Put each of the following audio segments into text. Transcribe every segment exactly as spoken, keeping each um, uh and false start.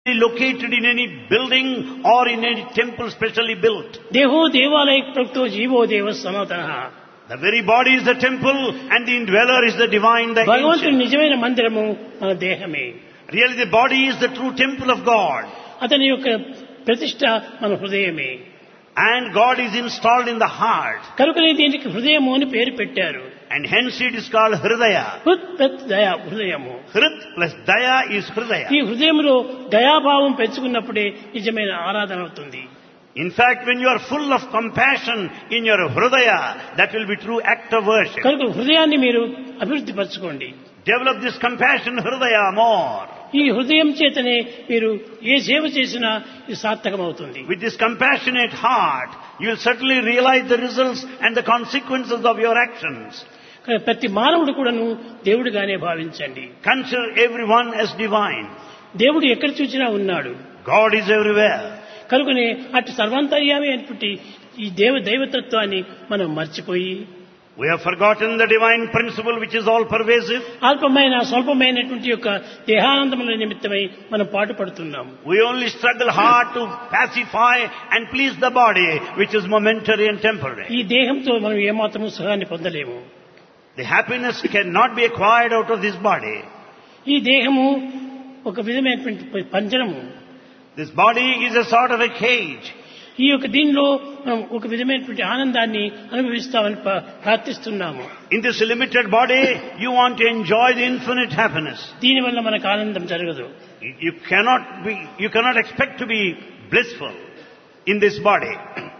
located in any building or in any temple specially built. దేహో దేవాలయ ప్రక్తో GO దేవ సనాతనః. The very body is the temple and the indweller is the divine, the భగవంతుని ancient. నిజమైన మందిరము మన దేహమే. Really the body is the true temple of God. అతని యొక్క ప్రతిష్ట మన హృదయమే. And God is installed in the heart. కనుకనే దీనికి హృదయము అని పేరు పెట్టారు. And hence it is called Hridaya. హృత్ ప్రత్ దయ హృదయము. Hrit plus Daya is Hridaya. ఈ హృదయంలో దయాభావం పెంచుకున్నప్పుడే నిజమైన ఆరాధన అవుతుంది. In fact, when you are full of compassion in your Hridaya, that will be true act of worship. కనుక హృదయాన్ని మీరు అభివృద్ధి పరచుకోండి. Develop this compassion Hridaya more. ఈ హృదయం చేతనే మీరు ఏ సేవ చేసినా ఇది సార్థకమవుతుంది. With this compassionate heart, you will certainly realize the results and the consequences of your actions. కనుక ప్రతి మానవుడు కూడాను దేవుడిగానే భావించండి. Consider everyone as divine. దేవుడు ఎక్కడ చూసినా ఉన్నాడు. God is everywhere. కనుకనే అటు సర్వాంతర్యామి అనేటువంటి ఈ దేవ దైవతత్వాన్ని మనం మర్చిపోయి We have forgotten the divine principle which is all pervasive. అల్పమైన స్వల్పమైనటువంటి యొక్క దేహానందముల నిమిత్తమై మనం పాటు పడుతున్నాం. We only struggle hard to pacify and please the body which is momentary and temporary. ఈ దేహంతో మనం ఏమాత్రము సుఖాన్ని పొందలేము. The happiness cannot be acquired out of this body. ఈ దేహము ఒక విధమైనటువంటి పంజరము. This body is a sort of a cage. ఈ యొక్క దీనిలో మనం ఒక విధమైనటువంటి ఆనందాన్ని అనుభవిస్తామని ప్ర- ప్రార్థిస్తున్నాము. In this limited body, you want to enjoy the infinite happiness. దీనివల్ల మనకు ఆనందం జరగదు. You you cannot be, you cannot expect to be blissful in this body.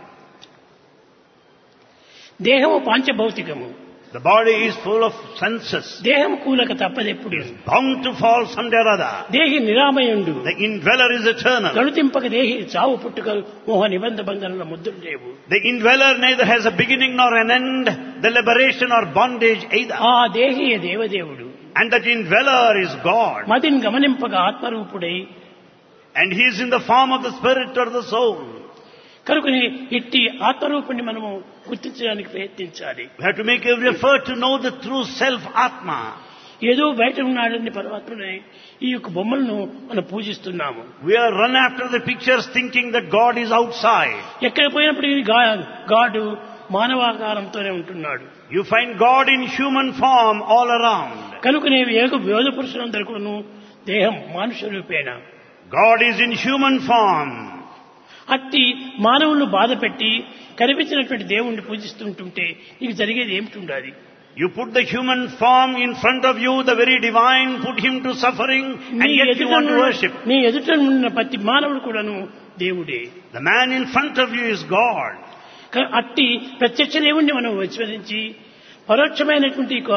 దేహము పాంచభౌతికము. The body is full of senses, దేహం కూలక తప్పదెప్పుడు. bound to fall someday or other. దేహి నిరామయుండు. The indweller is eternal. గణుతింపక దేహి చావు పుట్టుకలు మోహ నిబంధ బంధనల ముద్దులు లేవు. The indweller neither has a beginning nor an end, the liberation or bondage either. ఆ దేహి దేవదేవుడు. And that indweller is God. మదిని గమనింపక ఆత్మరూపుడై And he is in the form of the spirit or the soul. కనుకని ఇట్టి ఆత్మరూపుణ్ణి మనము గుర్తించడానికి ప్రయత్నించాలి. We have to make every effort to know the true self, Atma. ఏదో బయట ఉన్నాడని పరమాత్మనే ఈ యొక్క బొమ్మలను మనం పూజిస్తున్నాము. We are run after the pictures thinking that God is outside. ఎక్కడ పోయినప్పటికీ గా- గాడు మానవాకారంతోనే ఉంటున్నాడు. You find God in human form all around. కనుకనే ఏక యోధ పురుషులందరూ కూడాను దేహం మానుష రూపేణ. God is in human form. అట్టి మానవులను బాధ పెట్టి కనిపించినటువంటి దేవుణ్ణి పూజిస్తుంటుంటే నీకు జరిగేది ఏమిటి ఉండాలి? You put the human form in front of you, the very divine, put him to suffering, and నీ yet you ఎదుట want to ఉన్న- worship. నీ ఎదుట ఉన్న ప్రతి మానవుడు కూడాను దేవుడే. The man in front of you is God. క- అట్టి ప్రత్యక్ష దేవుణ్ణి మనం విస్మరించి పరోక్షమైనటువంటి ఒక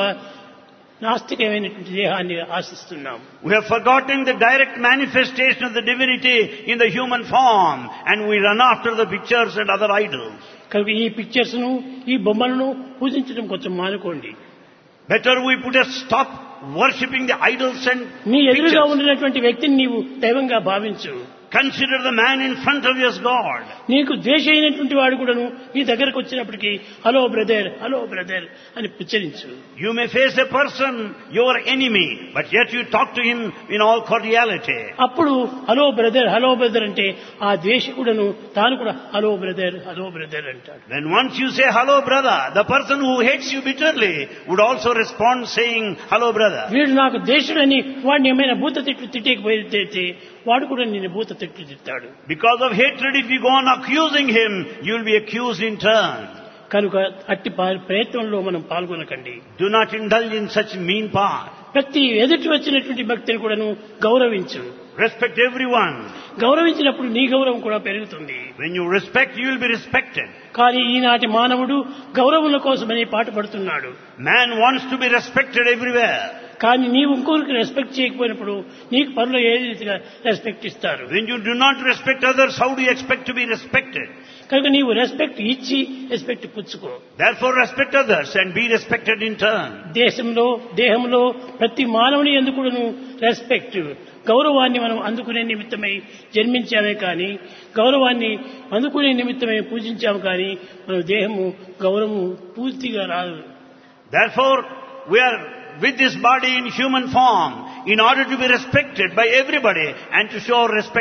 నాస్తికమైనటువంటి దేహాన్ని ఆశిస్తున్నాం. We have forgotten the direct manifestation of the divinity in the human form, and we run after the pictures and other idols. కనుక ఈ పిక్చర్స్ ను ఈ బొమ్మలను పూజించడం కొంచెం మానుకోండి. Better we put a stop worshipping the idols and నీ ఎదురుగా pictures. ఉండినటువంటి వ్యక్తిని నీవు దైవంగా భావించు. Consider the man in front of you as God. నీకు ద్వేష అయినటువంటి వాడు కూడాను నీ దగ్గరకు వచ్చినప్పటికీ హలో బ్రదర్ హలో బ్రదర్ అని ఉచ్చరించు. You may face a person, your enemy, but yet you talk to him in all cordiality. అప్పుడు హలో బ్రదర్ హలో బ్రదర్ అంటే ఆ ద్వేషకుడను తాను కూడా హలో బ్రదర్ హలో బ్రదర్ అంటాడు. When once you say hello brother, the person who hates you bitterly would also respond saying hello brother. వీడు నాకు ద్వేషుడని వాడిని ఏమైనా భూత తిట్లు తిట్టేకపోతే వాడు కూడా నేను భూత తిట్లు తిట్టాడు. Because of hatred, if you go on accusing him, you will be accused in turn. కనుక అట్టి పా- ప్రయత్నంలో మనం పాల్గొనకండి. Do not indulge in such mean path. ప్రతి ఎదుటి వచ్చినటువంటి భక్తిని కూడాను గౌరవించు. Respect everyone. గౌరవించినప్పుడు నీ గౌరవం కూడా పెరుగుతుంది. When you respect, you will be respected. కానీ ఈనాటి మానవుడు గౌరవముల కోసమని పాటుపడుతున్నాడు. Man wants to be respected everywhere. కానీ నీవు ఇంకొకరికి రెస్పెక్ట్ చేయకపోయినప్పుడు నీకు పనులు ఏ రీతిగా రెస్పెక్ట్ ఇస్తారు? When you do not respect others, how do you expect to be respected? కనుక నీవు రెస్పెక్ట్ ఇచ్చి రెస్పెక్ట్ పుచ్చుకో. Therefore, respect others and be respected in turn. దేశంలో దేహంలో ప్రతి మానవుని ఎందుకును రెస్పెక్ట్ గౌరవాన్ని మనం అందుకునే నిమిత్తమై జన్మించామే కానీ గౌరవాన్ని అందుకునే నిమిత్తమై పూజించాము కానీ మన దేహము గౌరవము పూర్తిగా రాదు. Therefore, we are with this body in human form in order to be respected by everybody and to show respect